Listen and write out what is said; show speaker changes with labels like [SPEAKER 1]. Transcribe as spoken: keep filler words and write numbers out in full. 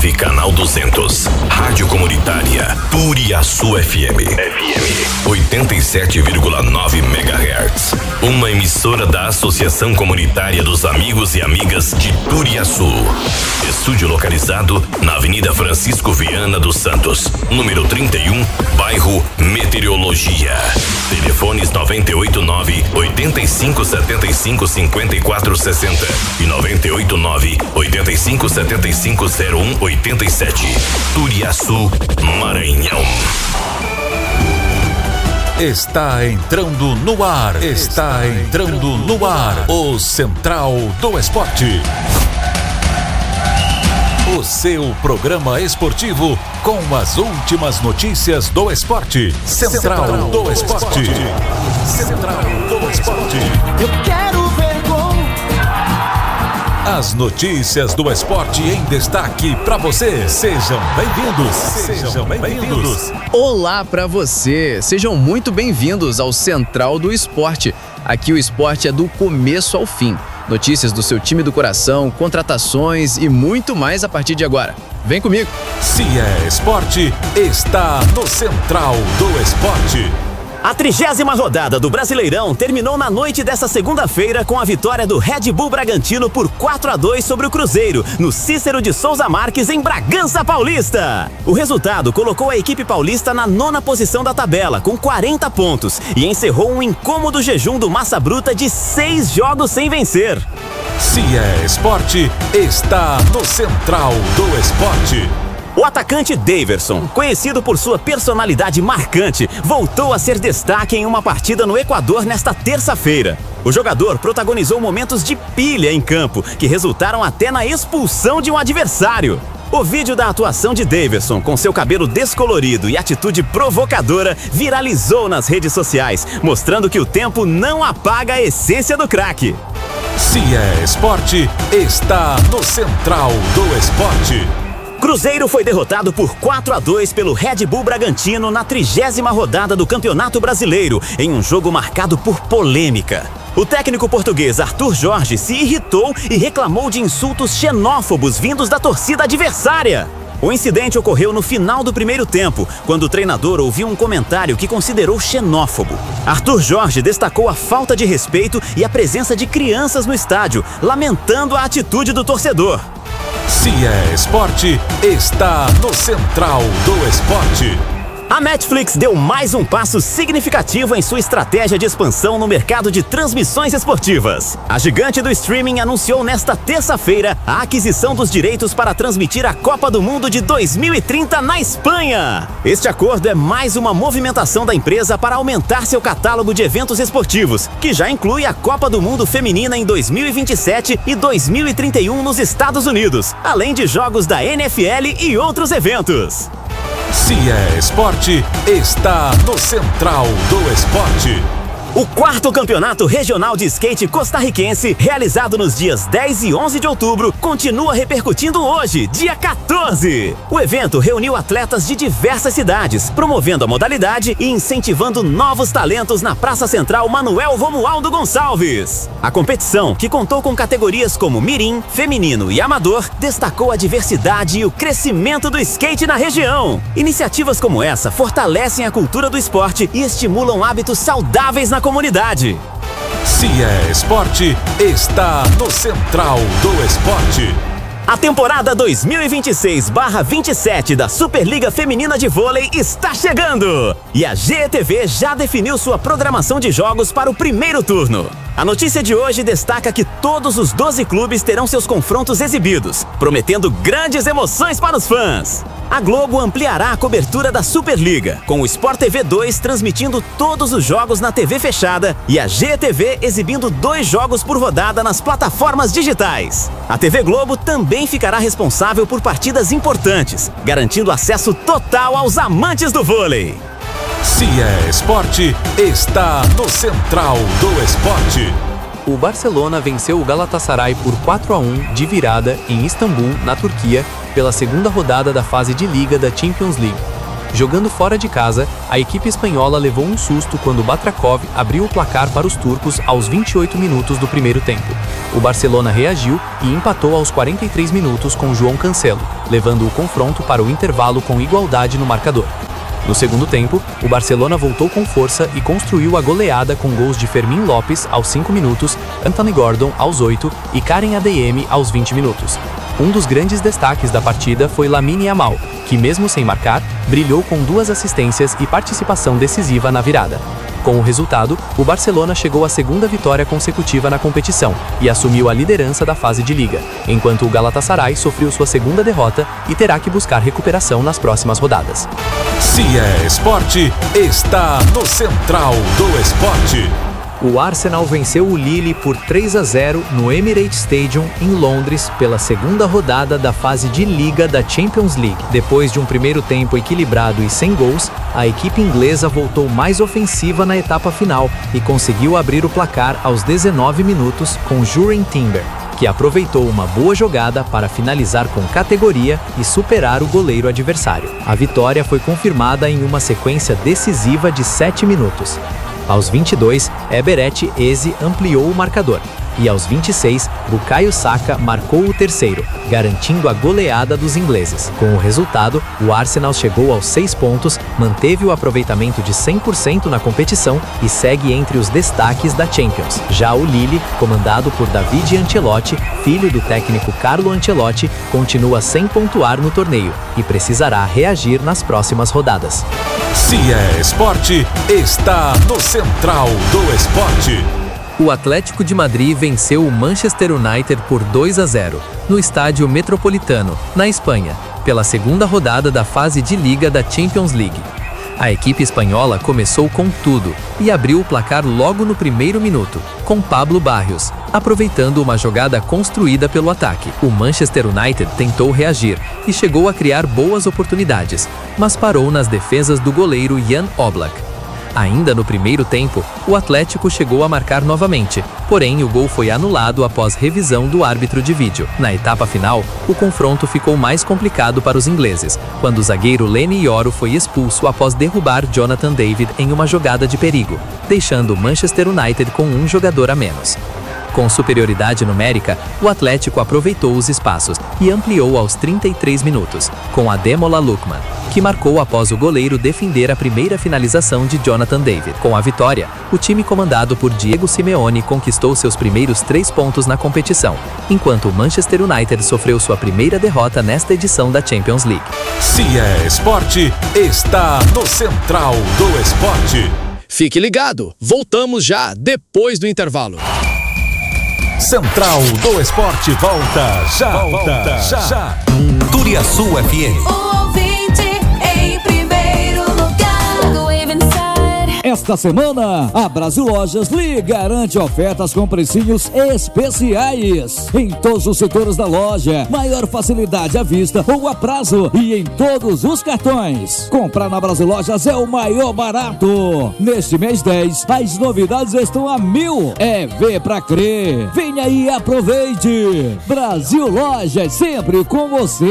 [SPEAKER 1] nove, canal duzentos. Rádio Comunitária Turiaçu F M. F M oitenta e sete vírgula nove megahertz. Uma emissora da Associação Comunitária dos Amigos e Amigas de Turiaçu. Estúdio localizado na Avenida Francisco Viana dos Santos, número trinta e um, bairro Meteorologia. Telefones noventa e oito nove, oitenta e cinco, setenta e cinco, cinquenta e quatro sessenta e noventa e oito nove, oitenta e cinco, setenta e cinco, zero um, oitenta e sete. Turiaçu, Maranhão.
[SPEAKER 2] Está entrando no ar, está entrando no ar, o Central do Esporte. O seu programa esportivo com as últimas notícias do esporte. Central do Esporte. Central do Esporte.
[SPEAKER 3] Eu quero ver gol.
[SPEAKER 2] As notícias do esporte em destaque para você. Sejam bem-vindos. Sejam bem-vindos.
[SPEAKER 4] Olá para você. Sejam muito bem-vindos ao Central do Esporte. Aqui o esporte é do começo ao fim. Notícias do seu time do coração, contratações e muito mais a partir de agora. Vem comigo.
[SPEAKER 2] Se é esporte, está no Central do Esporte.
[SPEAKER 5] A trigésima rodada do Brasileirão terminou na noite desta segunda-feira com a vitória do Red Bull Bragantino por quatro a dois sobre o Cruzeiro, no Cícero de Souza Marques, em Bragança Paulista. O resultado colocou a equipe paulista na nona posição da tabela, com quarenta pontos, e encerrou um incômodo jejum do Massa Bruta de seis jogos sem vencer.
[SPEAKER 2] Se é esporte, está no Central do Esporte.
[SPEAKER 5] O atacante Daverson, conhecido por sua personalidade marcante, voltou a ser destaque em uma partida no Equador nesta terça-feira. O jogador protagonizou momentos de pilha em campo, que resultaram até na expulsão de um adversário. O vídeo da atuação de Daverson, com seu cabelo descolorido e atitude provocadora, viralizou nas redes sociais, mostrando que o tempo não apaga a essência do craque.
[SPEAKER 2] Se é esporte, está no Central do Esporte.
[SPEAKER 5] Cruzeiro foi derrotado por quatro a dois pelo Red Bull Bragantino na trigésima rodada do Campeonato Brasileiro, em um jogo marcado por polêmica. O técnico português Arthur Jorge se irritou e reclamou de insultos xenófobos vindos da torcida adversária. O incidente ocorreu no final do primeiro tempo, quando o treinador ouviu um comentário que considerou xenófobo. Arthur Jorge destacou a falta de respeito e a presença de crianças no estádio, lamentando a atitude do torcedor.
[SPEAKER 2] Se é esporte, está no Central do Esporte.
[SPEAKER 5] A Netflix deu mais um passo significativo em sua estratégia de expansão no mercado de transmissões esportivas. A gigante do streaming anunciou nesta terça-feira a aquisição dos direitos para transmitir a Copa do Mundo de dois mil e trinta na Espanha. Este acordo é mais uma movimentação da empresa para aumentar seu catálogo de eventos esportivos, que já inclui a Copa do Mundo Feminina em dois mil e vinte e sete e dois mil e trinta e um nos Estados Unidos, além de jogos da N F L e outros eventos.
[SPEAKER 2] Se é esporte, está no Central do Esporte.
[SPEAKER 5] O quarto campeonato regional de skate costarriquense, realizado nos dias dez e onze de outubro, continua repercutindo hoje, dia quatorze. O evento reuniu atletas de diversas cidades, promovendo a modalidade e incentivando novos talentos na Praça Central Manuel Romualdo Gonçalves. A competição, que contou com categorias como mirim, feminino e amador, destacou a diversidade e o crescimento do skate na região. Iniciativas como essa fortalecem a cultura do esporte e estimulam hábitos saudáveis na comunidade.
[SPEAKER 2] Se é esporte, está no Central do Esporte.
[SPEAKER 5] A temporada dois mil e vinte e seis barra vinte e sete da Superliga Feminina de Vôlei está chegando! E a G E T V já definiu sua programação de jogos para o primeiro turno. A notícia de hoje destaca que todos os doze clubes terão seus confrontos exibidos, prometendo grandes emoções para os fãs. A Globo ampliará a cobertura da Superliga, com o Sport T V dois transmitindo todos os jogos na T V fechada e a G E T V exibindo dois jogos por rodada nas plataformas digitais. A T V Globo também ficará responsável por partidas importantes, garantindo acesso total aos amantes do vôlei.
[SPEAKER 2] Se é esporte, está no Central do Esporte.
[SPEAKER 6] O Barcelona venceu o Galatasaray por quatro a um de virada em Istambul, na Turquia, pela segunda rodada da fase de Liga da Champions League. Jogando fora de casa, a equipe espanhola levou um susto quando Batrakov abriu o placar para os turcos aos vinte e oito minutos do primeiro tempo. O Barcelona reagiu e empatou aos quarenta e três minutos com João Cancelo, levando o confronto para o intervalo com igualdade no marcador. No segundo tempo, o Barcelona voltou com força e construiu a goleada com gols de Fermín López aos cinco minutos, Anthony Gordon aos oito e Karim Adeyemi aos vinte minutos. Um dos grandes destaques da partida foi Lamine Yamal, que mesmo sem marcar, brilhou com duas assistências e participação decisiva na virada. Com o resultado, o Barcelona chegou à segunda vitória consecutiva na competição e assumiu a liderança da fase de liga, enquanto o Galatasaray sofreu sua segunda derrota e terá que buscar recuperação nas próximas rodadas.
[SPEAKER 2] Se é esporte, está no Central do Esporte.
[SPEAKER 7] O Arsenal venceu o Lille por três a zero no Emirates Stadium, em Londres, pela segunda rodada da fase de liga da Champions League. Depois de um primeiro tempo equilibrado e sem gols, a equipe inglesa voltou mais ofensiva na etapa final e conseguiu abrir o placar aos dezenove minutos com Jurrien Timber, que aproveitou uma boa jogada para finalizar com categoria e superar o goleiro adversário. A vitória foi confirmada em uma sequência decisiva de sete minutos. Aos vinte e dois, Eberechi Eze ampliou o marcador. E aos vinte e seis, Bukayo Saka marcou o terceiro, garantindo a goleada dos ingleses. Com o resultado, o Arsenal chegou aos seis pontos, manteve o aproveitamento de cem por cento na competição e segue entre os destaques da Champions. Já o Lille, comandado por David Ancelotti, filho do técnico Carlo Ancelotti, continua sem pontuar no torneio e precisará reagir nas próximas rodadas.
[SPEAKER 2] Se é esporte, está no Central do Esporte.
[SPEAKER 6] O Atlético de Madrid venceu o Manchester United por dois a zero, no Estádio Metropolitano, na Espanha, pela segunda rodada da fase de liga da Champions League. A equipe espanhola começou com tudo e abriu o placar logo no primeiro minuto, com Pablo Barrios, aproveitando uma jogada construída pelo ataque. O Manchester United tentou reagir e chegou a criar boas oportunidades, mas parou nas defesas do goleiro Jan Oblak. Ainda no primeiro tempo, o Atlético chegou a marcar novamente, porém o gol foi anulado após revisão do árbitro de vídeo. Na etapa final, o confronto ficou mais complicado para os ingleses, quando o zagueiro Leny Yoro foi expulso após derrubar Jonathan David em uma jogada de perigo, deixando o Manchester United com um jogador a menos. Com superioridade numérica, o Atlético aproveitou os espaços e ampliou aos trinta e três minutos, com Ademola Lookman, que marcou após o goleiro defender a primeira finalização de Jonathan David. Com a vitória, o time comandado por Diego Simeone conquistou seus primeiros três pontos na competição, enquanto o Manchester United sofreu sua primeira derrota nesta edição da Champions League.
[SPEAKER 2] Se é esporte, está no Central do Esporte.
[SPEAKER 4] Fique ligado, voltamos já depois do intervalo.
[SPEAKER 2] Central do Esporte volta já, volta já. já.
[SPEAKER 1] Turiaçu F M.
[SPEAKER 3] O ouvinte em primeiro lugar. Go even inside.
[SPEAKER 8] Esta semana, a Brasil Lojas lhe garante ofertas com precinhos especiais em todos os setores da loja. Maior facilidade à vista ou a prazo e em todos os cartões. Comprar na Brasil Lojas é o maior barato. Neste mês dez, as novidades estão a mil. É ver pra crer. Venha aí e aproveite. Brasil Lojas, sempre com você.